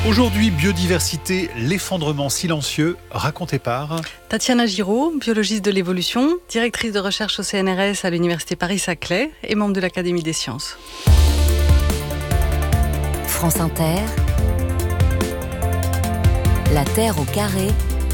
Aujourd'hui, biodiversité, l'effondrement silencieux, raconté par Tatiana Giraud, biologiste de l'évolution, directrice de recherche au CNRS à l'Université Paris-Saclay et membre de l'Académie des sciences. France Inter, La Terre au carré,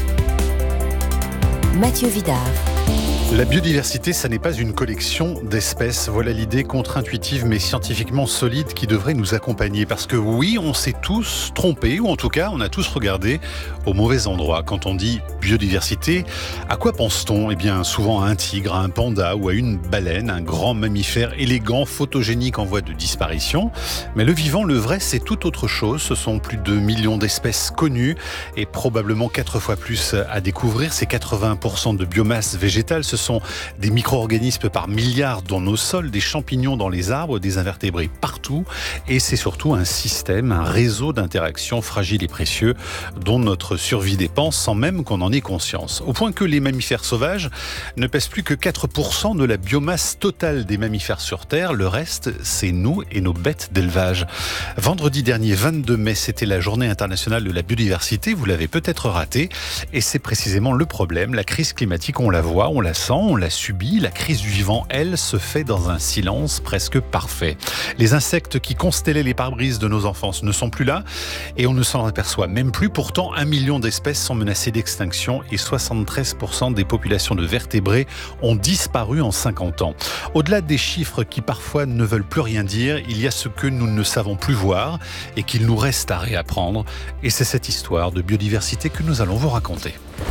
Mathieu Vidard. La biodiversité, ça n'est pas une collection d'espèces. Voilà l'idée contre-intuitive mais scientifiquement solide qui devrait nous accompagner. Parce que oui, on s'est tous trompés, ou en tout cas, on a tous regardé au mauvais endroit. Quand on dit biodiversité, à quoi pense-t-on ? Eh bien, souvent à un tigre, à un panda ou à une baleine, un grand mammifère élégant, photogénique en voie de disparition. Mais le vivant, le vrai, c'est tout autre chose. Ce sont plus de millions d'espèces connues et probablement 4 fois plus à découvrir. C'est 80% de biomasse végétale. Ce sont des micro-organismes par milliards dans nos sols, des champignons dans les arbres, des invertébrés partout. Et c'est surtout un système, un réseau d'interactions fragiles et précieux dont notre survie dépend sans même qu'on en ait conscience. Au point que les mammifères sauvages ne pèsent plus que 4% de la biomasse totale des mammifères sur Terre. Le reste, c'est nous et nos bêtes d'élevage. Vendredi dernier, 22 mai, c'était la journée internationale de la biodiversité. Vous l'avez peut-être raté. Et c'est précisément le problème. La crise climatique, on la voit, on la sent, on l'a subie. La crise du vivant, elle, se fait dans un silence presque parfait. Les insectes qui constellaient les pare-brises de nos enfances ne sont plus là et on ne s'en aperçoit même plus. Pourtant, 1 million d'espèces sont menacées d'extinction et 73% des populations de vertébrés ont disparu en 50 ans. Au-delà des chiffres qui parfois ne veulent plus rien dire, il y a ce que nous ne savons plus voir et qu'il nous reste à réapprendre. Et c'est cette histoire de biodiversité que nous allons vous raconter.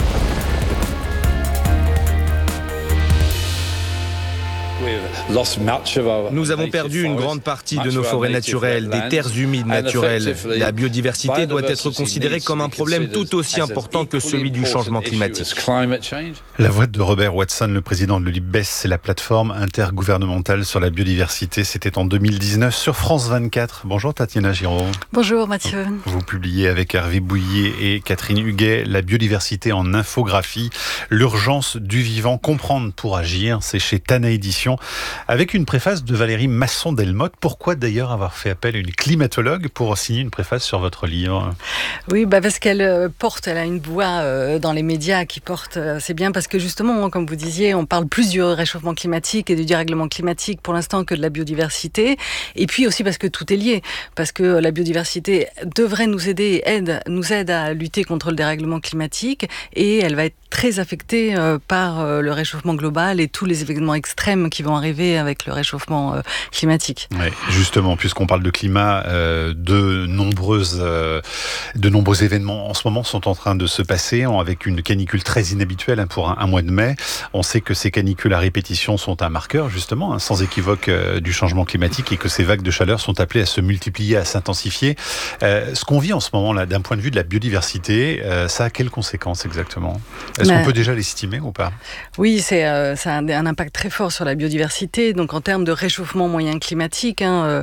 Nous avons perdu une grande partie de nos forêts naturelles, des terres humides naturelles. La biodiversité doit être considérée comme un problème tout aussi important que celui du changement climatique. La voix de Robert Watson, le président de l'ULIPBES, c'est la plateforme intergouvernementale sur la biodiversité. C'était en 2019 sur France 24. Bonjour Tatiana Giraud. Bonjour Mathieu. Vous publiez avec Hervé Bouillet et Catherine Huguet La biodiversité en infographie, l'urgence du vivant, comprendre pour agir. C'est chez Tana Éditions. Avec une préface de Valérie Masson-Delmotte. Pourquoi d'ailleurs avoir fait appel à une climatologue pour signer une préface sur votre livre ? Oui, parce qu'elle elle a une voix dans les médias qui porte, c'est bien parce que justement, comme vous disiez, on parle plus du réchauffement climatique et du dérèglement climatique pour l'instant que de la biodiversité. Et puis aussi parce que tout est lié, parce que la biodiversité devrait nous aider, nous aide à lutter contre le dérèglement climatique et elle va être très affectée par le réchauffement global et tous les événements extrêmes qui vont arriver avec le réchauffement climatique. Oui, justement, puisqu'on parle de climat, de nombreux événements en ce moment sont en train de se passer avec une canicule très inhabituelle pour un mois de mai. On sait que ces canicules à répétition sont un marqueur, justement, sans équivoque du changement climatique et que ces vagues de chaleur sont appelées à se multiplier, à s'intensifier. Ce qu'on vit en ce moment-là, d'un point de vue de la biodiversité, ça a quelles conséquences exactement ? Est-ce qu'on peut déjà l'estimer ou pas ? Oui, ça a un impact très fort sur la biodiversité, donc en termes de réchauffement moyen climatique,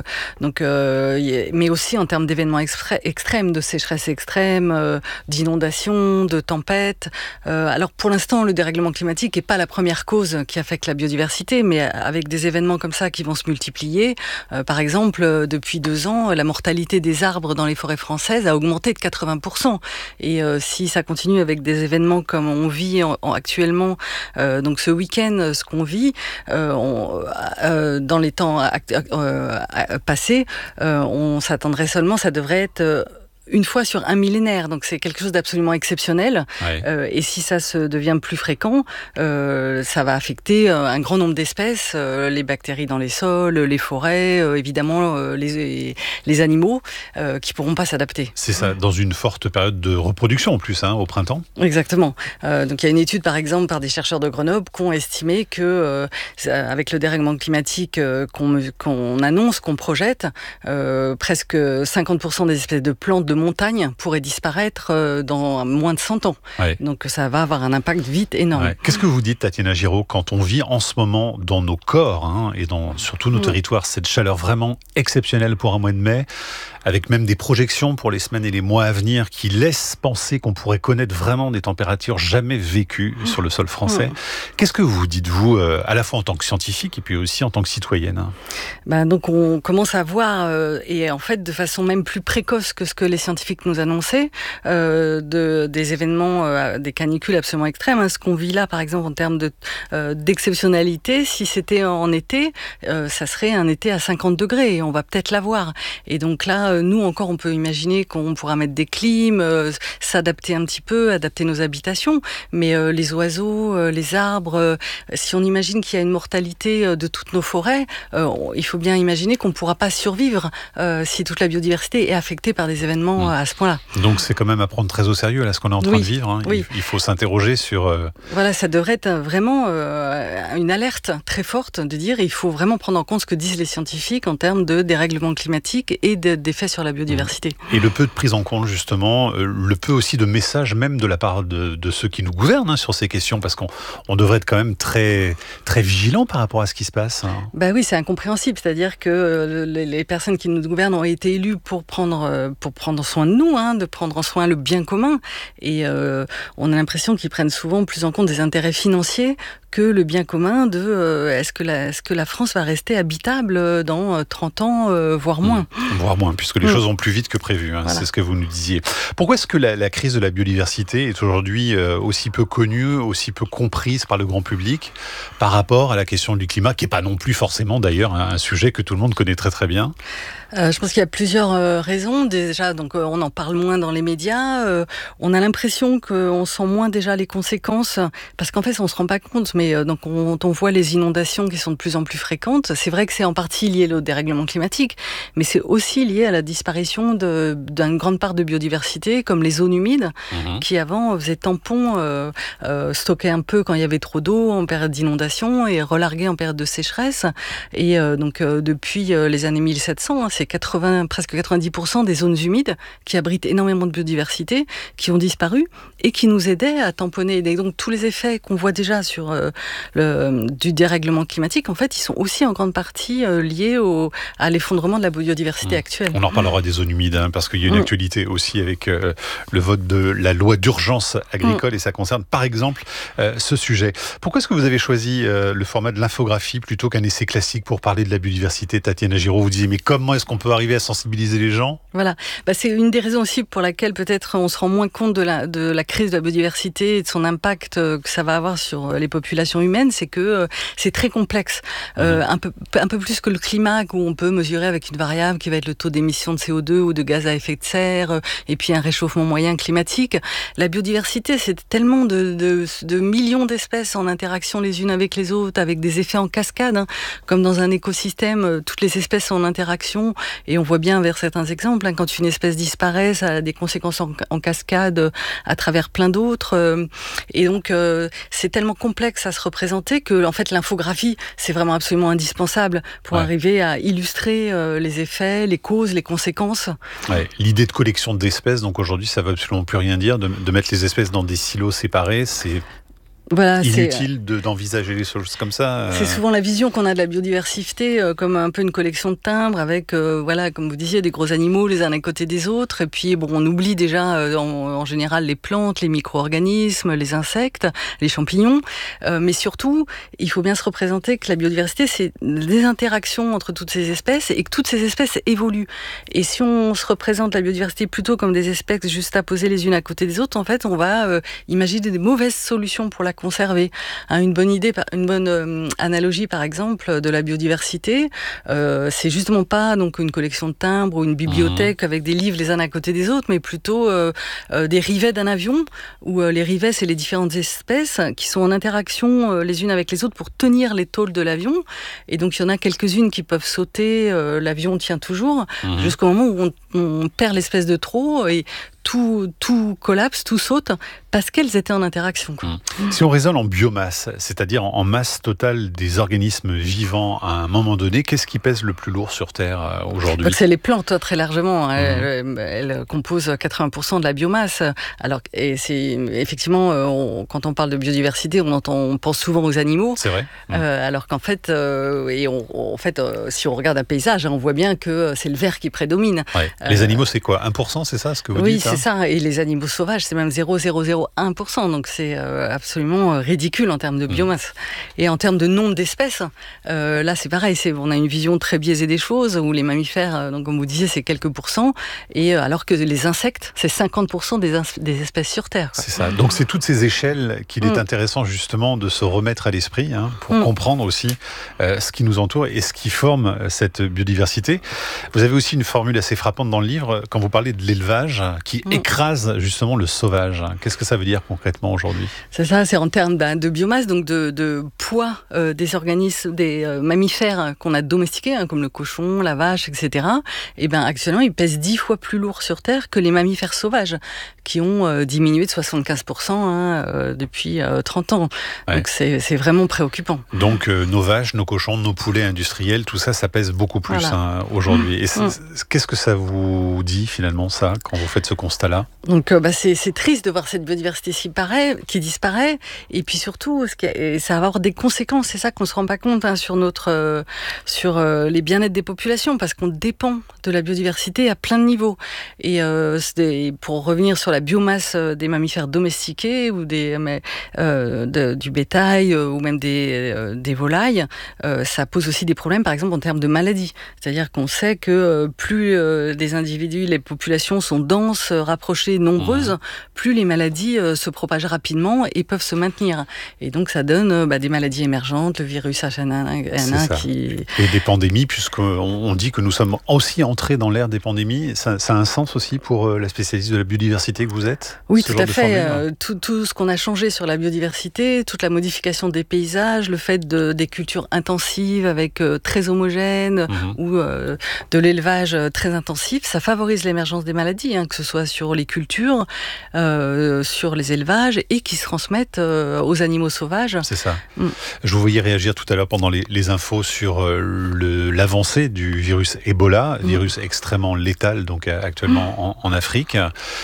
mais aussi en termes d'événements extrêmes, de sécheresse extrême, d'inondations, de tempêtes. Alors pour l'instant, le dérèglement climatique n'est pas la première cause qui affecte la biodiversité, mais avec des événements comme ça qui vont se multiplier. Par exemple, depuis 2 ans, la mortalité des arbres dans les forêts françaises a augmenté de 80%. Et si ça continue avec des événements comme on vit actuellement, donc ce week-end, ce qu'on vit, dans les temps passés, on s'attendrait seulement, ça devrait être une fois sur un millénaire, donc c'est quelque chose d'absolument exceptionnel. Ouais. Et si ça se devient plus fréquent, ça va affecter un grand nombre d'espèces, les bactéries dans les sols, les forêts, évidemment les animaux qui pourront pas s'adapter. C'est ça, dans une forte période de reproduction en plus, au printemps. Exactement. Donc il y a une étude par exemple par des chercheurs de Grenoble qui ont estimé que avec le dérèglement climatique qu'on annonce, qu'on projette, presque 50% des espèces de plantes de montagne pourrait disparaître dans moins de 100 ans. Ouais. Donc ça va avoir un impact vite énorme. Ouais. Qu'est-ce que vous dites, Tatiana Giraud, quand on vit en ce moment dans nos corps et sur tous nos territoires cette chaleur vraiment exceptionnelle pour un mois de mai, avec même des projections pour les semaines et les mois à venir qui laissent penser qu'on pourrait connaître vraiment des températures jamais vécues sur le sol français. Qu'est-ce que vous dites, vous, à la fois en tant que scientifique et puis aussi en tant que citoyenne? Donc on commence à voir, et en fait de façon même plus précoce que ce que les scientifiques nous annonçaient, des événements, des canicules absolument extrêmes. Ce qu'on vit là, par exemple, en termes d'exceptionnalité, si c'était en été, ça serait un été à 50 degrés, et on va peut-être l'avoir. Et donc là, nous encore, on peut imaginer qu'on pourra mettre des clims, s'adapter un petit peu, adapter nos habitations, mais les oiseaux, les arbres, si on imagine qu'il y a une mortalité de toutes nos forêts, il faut bien imaginer qu'on ne pourra pas survivre si toute la biodiversité est affectée par des événements à ce point-là. Donc c'est quand même à prendre très au sérieux là ce qu'on est en train de vivre. Hein. Oui. Il faut s'interroger sur... Voilà, ça devrait être vraiment une alerte très forte de dire il faut vraiment prendre en compte ce que disent les scientifiques en termes de dérèglement climatique et d'effets sur la biodiversité. Et le peu de prise en compte justement, le peu aussi de messages même de la part de ceux qui nous gouvernent sur ces questions, parce qu'on devrait être quand même très, très vigilant par rapport à ce qui se passe. Oui, c'est incompréhensible, c'est-à-dire que les personnes qui nous gouvernent ont été élues pour prendre soin de nous, de prendre en soin le bien commun, et on a l'impression qu'ils prennent souvent plus en compte des intérêts financiers que le bien commun de est-ce que la France va rester habitable dans 30 ans, voire moins. Voire moins, puisque les choses vont plus vite que prévu, voilà. C'est ce que vous nous disiez. Pourquoi est-ce que la crise de la biodiversité est aujourd'hui aussi peu connue, aussi peu comprise par le grand public par rapport à la question du climat, qui n'est pas non plus forcément d'ailleurs un sujet que tout le monde connaît très très bien? Je pense qu'il y a plusieurs raisons. Déjà, donc on en parle moins dans les médias. On a l'impression qu'on sent moins déjà les conséquences, parce qu'en fait, on se rend pas compte. Mais donc, on voit les inondations qui sont de plus en plus fréquentes. C'est vrai que c'est en partie lié au dérèglement climatique, mais c'est aussi lié à la disparition d'une grande part de biodiversité, comme les zones humides, qui avant faisaient tampon, stockaient un peu quand il y avait trop d'eau en période d'inondation et relarguaient en période de sécheresse. Et donc, depuis les années 1700, c'est presque 90% des zones humides qui abritent énormément de biodiversité, qui ont disparu et qui nous aidaient à tamponner. Et donc tous les effets qu'on voit déjà sur du dérèglement climatique, en fait, ils sont aussi en grande partie liés à l'effondrement de la biodiversité actuelle. On en reparlera des zones humides, parce qu'il y a une actualité aussi avec le vote de la loi d'urgence agricole, et ça concerne par exemple ce sujet. Pourquoi est-ce que vous avez choisi le format de l'infographie plutôt qu'un essai classique pour parler de la biodiversité, Tatiana Giraud? Vous disiez, mais comment est-ce qu'on peut arriver à sensibiliser les gens? Voilà, c'est une des raisons aussi pour laquelle peut-être on se rend moins compte de la crise de la biodiversité et de son impact que ça va avoir sur les populations humaines, c'est que c'est très complexe. Un peu plus que le climat, où on peut mesurer avec une variable qui va être le taux d'émission de CO2 ou de gaz à effet de serre, et puis un réchauffement moyen climatique. La biodiversité, c'est tellement de millions d'espèces en interaction les unes avec les autres, avec des effets en cascade, comme dans un écosystème, toutes les espèces sont en interaction. Et on voit bien vers certains exemples, quand une espèce disparaît, ça a des conséquences en cascade à travers plein d'autres. Et donc, c'est tellement complexe à se représenter que, en fait, l'infographie, c'est vraiment absolument indispensable pour arriver à illustrer les effets, les causes, les conséquences. L'idée de collection d'espèces, donc aujourd'hui, ça ne veut absolument plus rien dire. De mettre les espèces dans des silos séparés, c'est... inutile d'envisager les choses comme ça. C'est souvent la vision qu'on a de la biodiversité, comme un peu une collection de timbres avec, comme vous disiez, des gros animaux les uns à côté des autres. Et puis, on oublie déjà en général les plantes, les micro-organismes, les insectes, les champignons. Mais surtout, il faut bien se représenter que la biodiversité, c'est des interactions entre toutes ces espèces et que toutes ces espèces évoluent. Et si on se représente la biodiversité plutôt comme des espèces juste à poser les unes à côté des autres, en fait, on va imaginer des mauvaises solutions pour la conserver. Une bonne idée, une bonne analogie par exemple de la biodiversité, c'est justement pas donc une collection de timbres ou une bibliothèque avec des livres les uns à côté des autres, mais plutôt des rivets d'un avion, où les rivets, c'est les différentes espèces qui sont en interaction les unes avec les autres pour tenir les tôles de l'avion. Et donc il y en a quelques-unes qui peuvent sauter, l'avion tient toujours, jusqu'au moment où on perd l'espèce de trop, et tout collapse, tout saute, parce qu'elles étaient en interaction. Si on raisonne en biomasse, c'est-à-dire en masse totale des organismes vivants à un moment donné, qu'est-ce qui pèse le plus lourd sur Terre aujourd'hui ? Donc c'est les plantes, très largement. Elles composent 80% de la biomasse. Et c'est effectivement, quand on parle de biodiversité, on pense souvent aux animaux. C'est vrai. Alors qu'en fait, si on regarde un paysage, on voit bien que c'est le vert qui prédomine. Ouais. Les animaux, c'est quoi ? 1%, c'est ça ce que vous dites ? Oui, c'est ça. Et les animaux sauvages, c'est même 0,001%. Donc c'est absolument ridicule en termes de biomasse. Et en termes de nombre d'espèces, là c'est pareil. On a une vision très biaisée des choses, où les mammifères, donc, comme vous disiez, c'est quelques pourcents. Et alors que les insectes, c'est 50% des espèces sur Terre. C'est ça. Donc c'est toutes ces échelles qu'il est intéressant justement de se remettre à l'esprit, pour comprendre aussi ce qui nous entoure et ce qui forme cette biodiversité. Vous avez aussi une formule assez frappante dans le livre, quand vous parlez de l'élevage, qui écrase justement le sauvage. Qu'est-ce que ça veut dire concrètement aujourd'hui ? C'est ça, c'est en termes de biomasse, donc de poids des organismes, des mammifères qu'on a domestiqués, comme le cochon, la vache, etc. Et actuellement, ils pèsent 10 fois plus lourd sur Terre que les mammifères sauvages, qui ont diminué de 75% depuis 30 ans. Ouais. Donc c'est vraiment préoccupant. Donc nos vaches, nos cochons, nos poulets industriels, tout ça, ça pèse beaucoup plus aujourd'hui. Et qu'est-ce que ça vous dit finalement, ça, quand vous faites ce constat-là ? Donc c'est triste de voir cette biodiversité qui disparaît, et puis surtout, ça va avoir des conséquences, c'est ça qu'on ne se rend pas compte sur les bien-être des populations, parce qu'on dépend de la biodiversité à plein de niveaux. Et pour revenir sur la biomasse des mammifères domestiqués ou du bétail ou même des volailles, ça pose aussi des problèmes, par exemple en termes de maladies. C'est-à-dire qu'on sait que plus des individus, les populations sont denses, rapprochées, nombreuses, plus les maladies se propagent rapidement et peuvent se maintenir. Et donc ça donne des maladies émergentes, le virus H1N1 qui... Et des pandémies, puisqu'on dit que nous sommes aussi entrés dans l'ère des pandémies. Ça a un sens aussi pour la spécialiste de la biodiversité que vous êtes ? Oui, tout à fait. Tout ce qu'on a changé sur la biodiversité, toute la modification des paysages, le fait des cultures intensives avec très homogènes ou de l'élevage très intensif, ça favorise l'émergence des maladies, que ce soit sur les cultures, sur les élevages et qui se transmettent aux animaux sauvages. C'est ça. Je vous voyais réagir tout à l'heure pendant les infos sur l'avancée du virus Ebola, virus extrêmement létal donc actuellement en Afrique.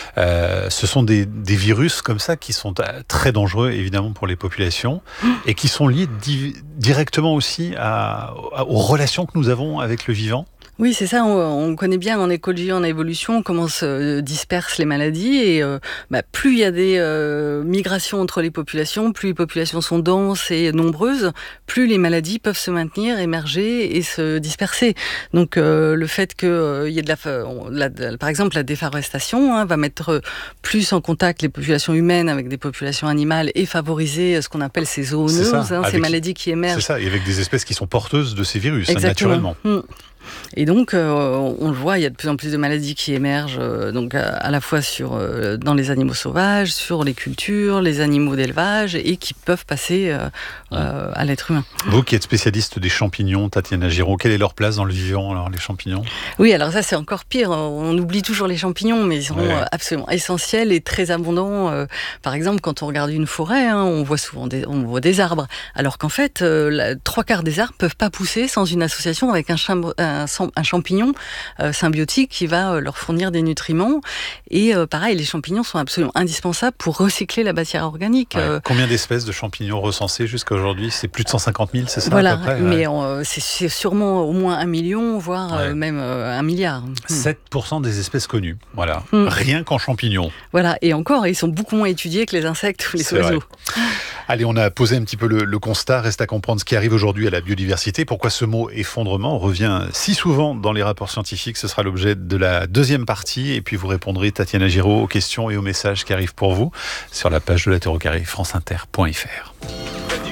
Ce sont des virus comme ça qui sont très dangereux évidemment pour les populations et qui sont liés directement aussi aux relations que nous avons avec le vivant. Oui, c'est ça. On connaît bien en écologie, en évolution, comment se dispersent les maladies. Et plus il y a des migrations entre les populations, plus les populations sont denses et nombreuses, plus les maladies peuvent se maintenir, émerger et se disperser. Donc le fait qu'il y ait par exemple la déforestation va mettre plus en contact les populations humaines avec des populations animales et favoriser ce qu'on appelle ces zoonoses, ces maladies qui émergent. C'est ça, et avec des espèces qui sont porteuses de ces virus, naturellement. Et donc, on le voit, il y a de plus en plus de maladies qui émergent, donc à la fois dans les animaux sauvages, sur les cultures, les animaux d'élevage, et qui peuvent passer à l'être humain. Vous qui êtes spécialiste des champignons, Tatiana Giraud, quelle est leur place dans le vivant, alors, les champignons ? Oui, alors ça, c'est encore pire. On oublie toujours les champignons, mais ils sont absolument essentiels et très abondants. Par exemple, quand on regarde une forêt, on voit souvent des arbres, alors qu'en fait, 3/4 des arbres peuvent pas pousser sans une association avec un champignon symbiotique qui va leur fournir des nutriments. Et pareil, les champignons sont absolument indispensables pour recycler la matière organique. Combien d'espèces de champignons recensées jusqu'à aujourd'hui ? C'est plus de 150 000, c'est ça à peu près ? Mais c'est sûrement au moins 1 million, voire même 1 milliard. 7% des espèces connues, voilà. Rien qu'en champignons. Voilà, et encore, ils sont beaucoup moins étudiés que les insectes ou les oiseaux. Allez, on a posé un petit peu le constat, reste à comprendre ce qui arrive aujourd'hui à la biodiversité. Pourquoi ce mot effondrement revient si souvent dans les rapports scientifiques ? Ce sera l'objet de la deuxième partie. Et puis vous répondrez, Tatiana Giraud, aux questions et aux messages qui arrivent pour vous sur la page de La Terre au carré, franceinter.fr.